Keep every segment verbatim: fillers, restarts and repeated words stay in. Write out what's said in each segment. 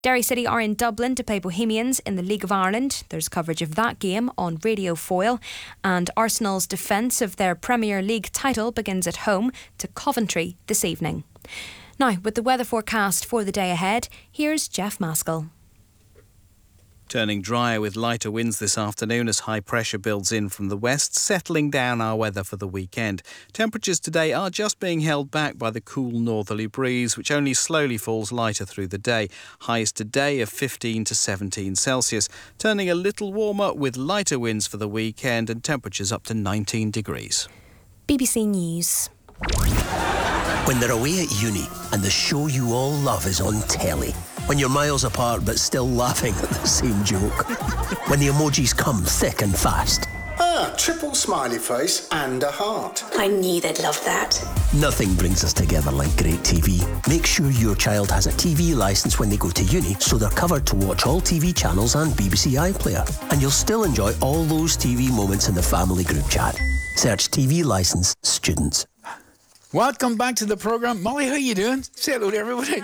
Derry City are in Dublin to play Bohemians in the League of Ireland. There's coverage of that game on Radio Foyle. And Arsenal's defence of their Premier League title begins at home to Coventry this evening. Now, with the weather forecast for the day ahead, here's Jeff Maskell. Turning drier with lighter winds this afternoon as high pressure builds in from the west, settling down our weather for the weekend. Temperatures today are just being held back by the cool northerly breeze, which only slowly falls lighter through the day. Highs today of fifteen to seventeen Celsius, turning a little warmer with lighter winds for the weekend and temperatures up to nineteen degrees. B B C News. When they're away at uni and the show you all love is on telly. When you're miles apart but still laughing at the same joke. When the emojis come thick and fast. Ah, triple smiley face and a heart. I knew they'd love that. Nothing brings us together like great T V. Make sure your child has a T V licence when they go to uni so they're covered to watch all T V channels and B B C iPlayer. And you'll still enjoy all those T V moments in the family group chat. Search T V licence students. Welcome back to the programme. Molly, how you doing? Say hello to everybody.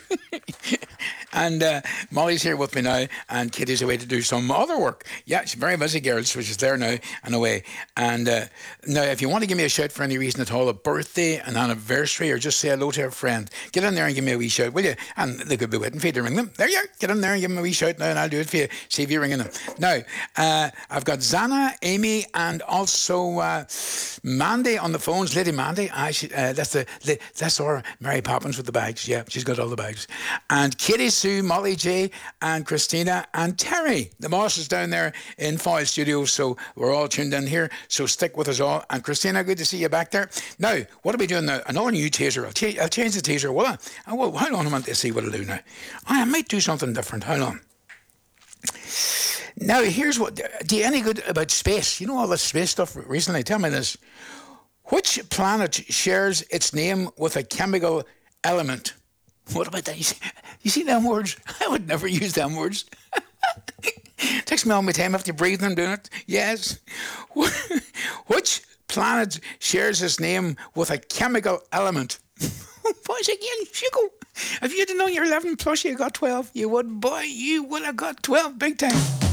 And uh, Molly's here with me now, and Kitty's away to do some other work. Yeah, she's a very busy girl, so she's there now and away. And uh, now, if you want to give me a shout for any reason at all, a birthday, an anniversary, or just say hello to a friend, get in there and give me a wee shout, will you? And they could be waiting for you to ring them. There you are. Get in there and give them a wee shout now, and I'll do it for you. See if you're ringing them. Now, uh, I've got Zana, Amy, and also uh, Mandy on the phones. Lady Mandy, I should, uh, that's the that's our Mary Poppins with the bags. Yeah, she's got all the bags. And Kitty, Sue, Molly J, and Christina, and Terry. The boss is down there in Foyle Studios, so we're all tuned in here. So stick with us all. And Christina, good to see you back there. Now, what are we doing now? Another new teaser. I'll, ch- I'll change the teaser, will I? Oh, well, hold on a minute to see what I'll do now. I might do something different. Hold on. Now, here's what... Do you any good about space? You know all this space stuff recently? Tell me this. Which planet shares its name with a chemical element? What about that? You see, you see them words? I would never use them words. Takes me all my time after breathing and doing it. Yes. Which planet shares its name with a chemical element? Boys again, Chico. If you'd have known you're eleven plus, you got twelve. You would, boy, you would have got twelve big time.